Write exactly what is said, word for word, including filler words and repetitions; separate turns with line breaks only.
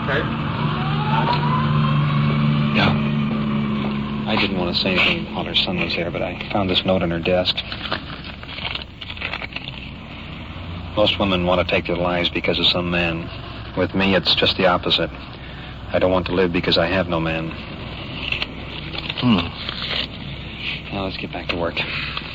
okay?
Yeah. I didn't want to say anything while her son was there, but I found this note on her desk. Most women want to take their lives because of some man. With me, it's just the opposite. I don't want to live because I have no man. Hmm. Now let's get back to work.